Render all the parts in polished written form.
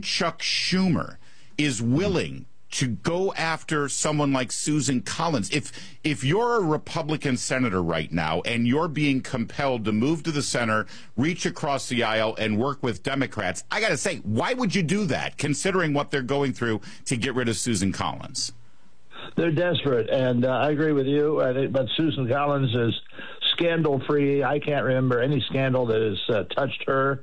Chuck Schumer is willing to go after someone like Susan Collins. If you're a Republican senator right now and you're being compelled to move to the center, reach across the aisle, and work with Democrats, I got to say, why would you do that, considering what they're going through to get rid of Susan Collins? They're desperate, and I agree with you. But Susan Collins is scandal-free. I can't remember any scandal that has touched her.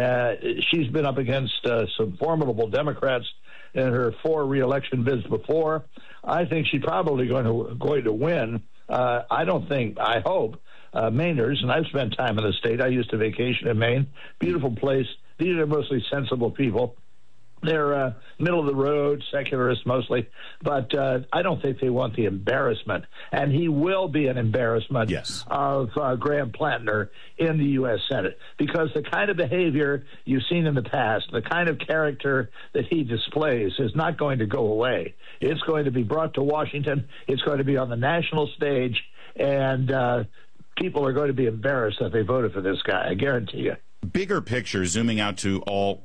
She's been up against some formidable Democrats in her 4 re-election bids before. I think she's probably going to win. I hope Mainers, and I've spent time in the state. I used to vacation in Maine. Beautiful place. These are mostly sensible people. They're middle of the road, secularists mostly, but I don't think they want the embarrassment. And he will be an embarrassment of Graham Plattner in the U.S. Senate, because the kind of behavior you've seen in the past, the kind of character that he displays is not going to go away. It's going to be brought to Washington. It's going to be on the national stage, and people are going to be embarrassed that they voted for this guy, I guarantee you. Bigger picture, zooming out to all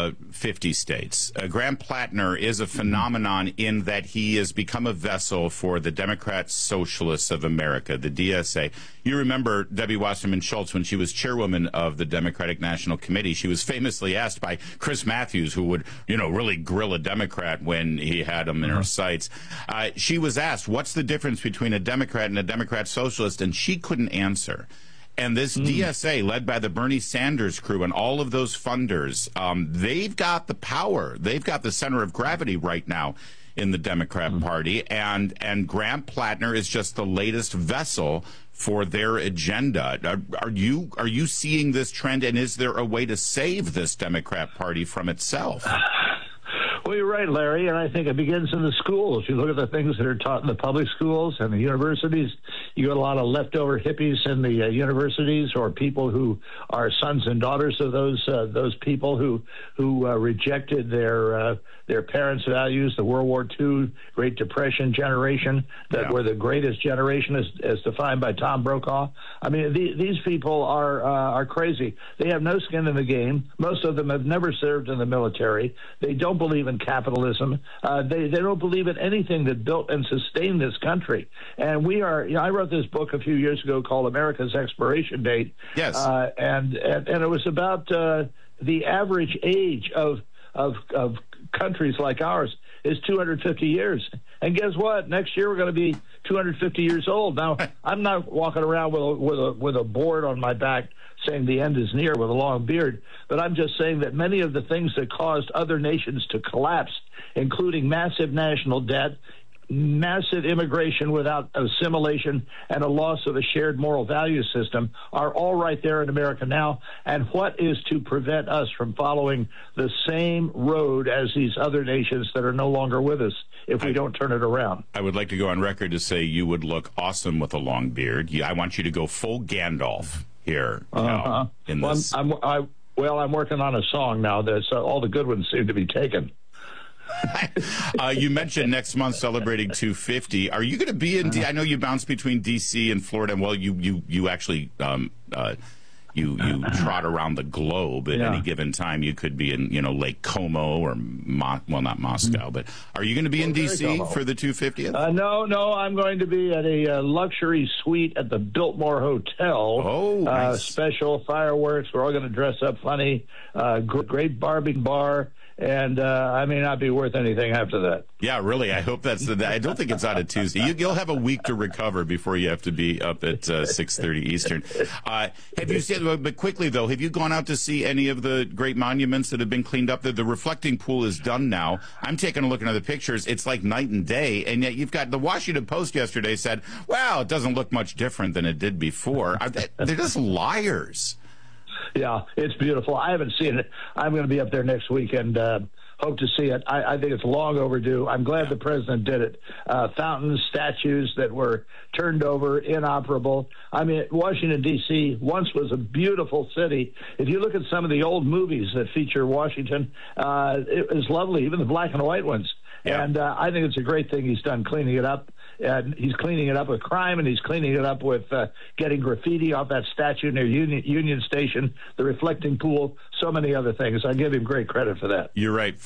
50 states. Graham Plattner is a phenomenon in that he has become a vessel for the Democrat Socialists of America, the DSA. You remember Debbie Wasserman Schultz when she was chairwoman of the Democratic National Committee. She was famously asked by Chris Matthews, who would, really grill a Democrat when he had him in her sights. She was asked, what's the difference between a Democrat and a Democrat Socialist? And she couldn't answer. And this DSA, led by the Bernie Sanders crew and all of those funders, they've got the power. They've got the center of gravity right now in the Democrat Party. And Graham Plattner is just the latest vessel for their agenda. Are you seeing this trend, and is there a way to save this Democrat Party from itself? Well, you're right, Larry, and I think it begins in the schools. You look at the things that are taught in the public schools and the universities. You got a lot of leftover hippies in the universities, or people who are sons and daughters of those people who rejected their parents' values. The World War II, Great Depression generation that were the greatest generation, as defined by Tom Brokaw. I mean, these people are crazy. They have no skin in the game. Most of them have never served in the military. They don't believe in capitalism. They don't believe in anything that built and sustained this country. And we are. I wrote this book a few years ago called America's Expiration Date. Yes. And it was about the average age of countries like ours is 250 years. And guess what? Next year we're going to be 250 years old. Now, I'm not walking around with a board on my back saying the end is near with a long beard, but I'm just saying that many of the things that caused other nations to collapse, including massive national debt, massive immigration without assimilation, and a loss of a shared moral value system, are all right there in America now. And what is to prevent us from following the same road as these other nations that are no longer with us if we don't turn it around? I would like to go on record to say you would look awesome with a long beard. I want you to go full Gandalf here. In this. I'm working on a song now. All the good ones seem to be taken. You mentioned next month celebrating 250. Are you going to be in? I know you bounce between D.C. and Florida. And well, you actually you trot around the globe at any given time. You could be in Lake Como or not Moscow, but are you going to be in D.C. for the 250th? No, I'm going to be at a luxury suite at the Biltmore Hotel. Oh, nice. Special fireworks. We're all going to dress up funny. Great barbing bar. And I may not be worth anything after that. Yeah, really. I hope that's I don't think it's on a Tuesday. You'll have a week to recover before you have to be up at 6:30 Eastern. Have you seen? But quickly though, have you gone out to see any of the great monuments that have been cleaned up? The reflecting pool is done now. I'm taking a look at the pictures. It's like night and day, and yet you've got the Washington Post yesterday said, "Wow, it doesn't look much different than it did before." They're just liars. Yeah, it's beautiful. I haven't seen it. I'm going to be up there next week and hope to see it. I think it's long overdue. I'm glad the president did it. Fountains, statues that were turned over, inoperable. I mean, Washington, D.C. once was a beautiful city. If you look at some of the old movies that feature Washington, it was lovely, even the black and white ones. Yeah. And I think it's a great thing he's done cleaning it up. And he's cleaning it up with crime, and he's cleaning it up with getting graffiti off that statue near Union Station, the reflecting pool, so many other things. I give him great credit for that. You're right.